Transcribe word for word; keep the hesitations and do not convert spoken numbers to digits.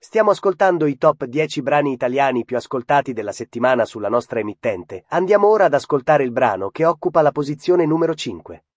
Stiamo ascoltando i top dieci brani italiani più ascoltati della settimana sulla nostra emittente. Andiamo ora ad ascoltare il brano che occupa la posizione numero cinque.